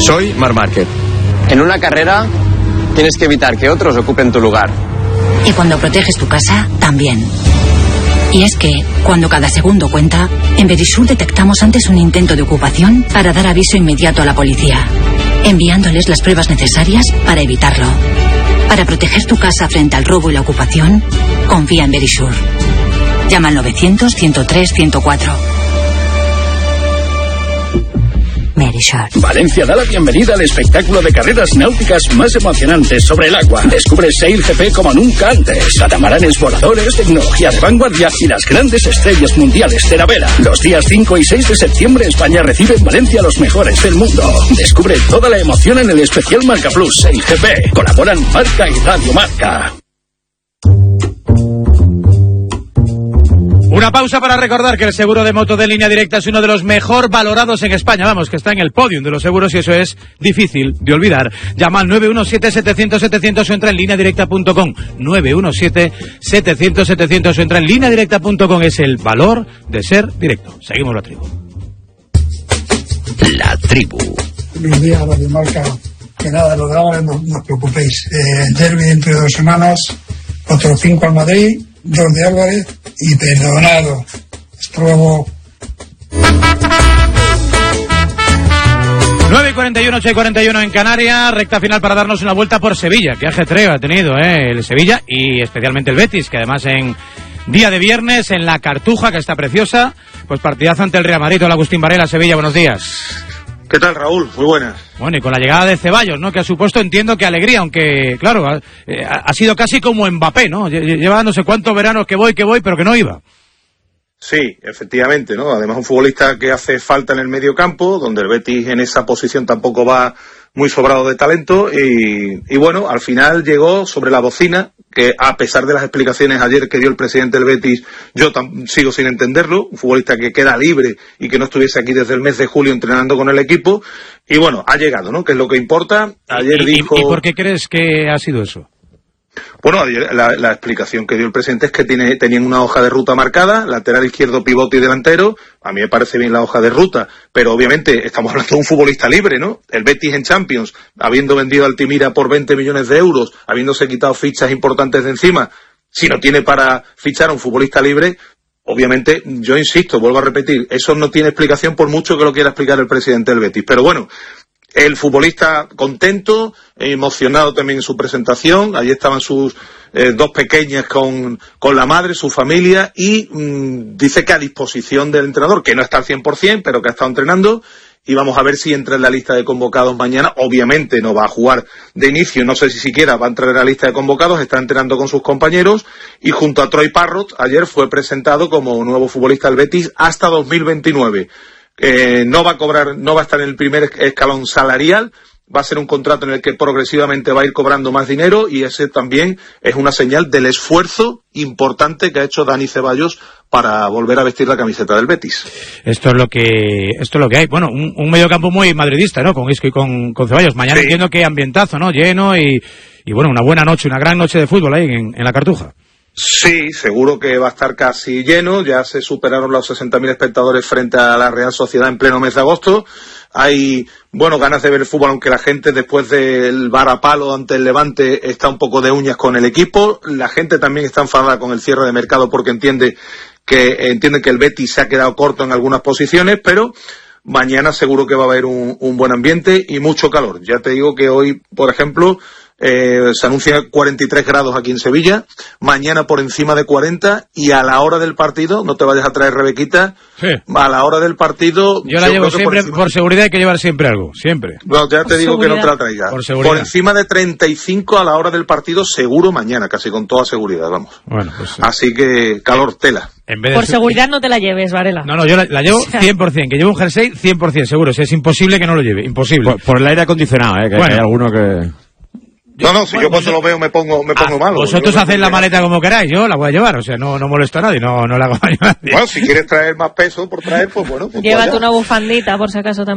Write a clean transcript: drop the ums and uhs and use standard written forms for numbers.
Soy Marc Márquez. En una carrera tienes que evitar que otros ocupen tu lugar. Y cuando proteges tu casa, también. Y es que, cuando cada segundo cuenta, en Verisur detectamos antes un intento de ocupación para dar aviso inmediato a la policía, enviándoles las pruebas necesarias para evitarlo. Para proteger tu casa frente al robo y la ocupación, confía en Verisur. Llama al 900-103-104. Verisur. Valencia da la bienvenida al espectáculo de carreras náuticas más emocionantes sobre el agua. Descubre SailGP como nunca antes. Catamaranes voladores, tecnología de vanguardia y las grandes estrellas mundiales de la vela. Los días 5 y 6 de septiembre España recibe en Valencia a los mejores del mundo. Descubre toda la emoción en el especial Marca Plus SailGP. Colaboran Marca y Radio Marca. Una pausa para recordar que el seguro de moto de Línea Directa es uno de los mejor valorados en España. Vamos, que está en el podium de los seguros y eso es difícil de olvidar. Llama al 917-700-700 o entra en lineadirecta.com. 917-700-700 o entra en lineadirecta.com. Es el valor de ser directo. Seguimos la tribu. La tribu. Buenos días, Radio Marca. Que nada, lo de ahora no os preocupéis. Derby dentro de 2 semanas, otros 5 al Madrid, 2 de Álvarez y perdonado. Hasta luego. 9:41, 8:41 en Canarias, recta final para darnos una vuelta por Sevilla. Qué ajetreo ha tenido el Sevilla y especialmente el Betis, que además en día de viernes en la Cartuja, que está preciosa, pues partidazo ante el Real Madrid. Hola, Agustín Varela, Sevilla, buenos días. ¿Qué tal, Raúl? Muy buenas. Bueno, y con la llegada de Ceballos, ¿no? Que ha supuesto, entiendo que alegría, aunque, claro, ha sido casi como Mbappé, ¿no? Lleva no sé cuántos veranos que voy, pero que no iba. Sí, efectivamente, ¿no? Además un futbolista que hace falta en el medio campo, donde el Betis en esa posición tampoco va muy sobrado de talento y bueno, al final llegó sobre la bocina, que a pesar de las explicaciones ayer que dio el presidente del Betis, yo sigo sin entenderlo, un futbolista que queda libre y que no estuviese aquí desde el mes de julio entrenando con el equipo, y bueno, ha llegado, ¿no? Que es lo que importa. Ayer dijo... ¿Y por qué crees que ha sido eso? Bueno, la explicación que dio el presidente es que tenían una hoja de ruta marcada, lateral izquierdo, pivote y delantero. A mí me parece bien la hoja de ruta, pero obviamente estamos hablando de un futbolista libre, ¿no? El Betis en Champions, habiendo vendido a Altimira por 20 millones de euros, habiéndose quitado fichas importantes de encima, si no tiene para fichar a un futbolista libre, obviamente, yo insisto, vuelvo a repetir, eso no tiene explicación por mucho que lo quiera explicar el presidente del Betis. Pero bueno, el futbolista contento, emocionado también en su presentación. Allí estaban sus 2 pequeñas con la madre, su familia, y dice que a disposición del entrenador, que no está al 100%, pero que ha estado entrenando, y vamos a ver si entra en la lista de convocados mañana. Obviamente no va a jugar de inicio, no sé si siquiera va a entrar en la lista de convocados, está entrenando con sus compañeros, y junto a Troy Parrott, ayer fue presentado como nuevo futbolista del Betis hasta 2029. No va a estar en el primer escalón salarial, va a ser un contrato en el que progresivamente va a ir cobrando más dinero, y ese también es una señal del esfuerzo importante que ha hecho Dani Ceballos para volver a vestir la camiseta del Betis. Esto es lo que hay. Bueno, un mediocampo muy madridista, ¿no? Con Isco y con Ceballos. Mañana sí. Entiendo que ambientazo, ¿no? Lleno y bueno, una buena noche, una gran noche de fútbol ahí en la Cartuja. Sí, seguro que va a estar casi lleno. Ya se superaron los 60.000 espectadores frente a la Real Sociedad en pleno mes de agosto. Hay, bueno, ganas de ver el fútbol, aunque la gente después del varapalo ante el Levante está un poco de uñas con el equipo. La gente también está enfadada con el cierre de mercado porque entiende que el Betis se ha quedado corto en algunas posiciones, pero mañana seguro que va a haber un buen ambiente y mucho calor. Ya te digo que hoy, por ejemplo, se anuncia 43 grados aquí en Sevilla, mañana por encima de 40, y a la hora del partido, no te vayas a traer Rebequita, sí. A la hora del partido... Yo la llevo siempre, por seguridad hay que llevar siempre algo, siempre. No, ya te digo que no te la traigas. Por encima de 35 a la hora del partido, seguro mañana, casi con toda seguridad, vamos. Bueno, pues, así que calor, tela. Por seguridad no te la lleves, Varela. No, yo la llevo 100%, que llevo un jersey 100%, seguro, o sea, es imposible que no lo lleve, imposible. Por el aire acondicionado, que bueno, hay alguno que... No, si yo cuando lo veo me pongo malo. Vosotros hacéis la maleta como queráis, yo la voy a llevar, o sea, no molesto a nadie, no la hago a nadie. Bueno, si quieres traer más peso por traer, pues bueno. Pues llévate una bufandita, por si acaso también.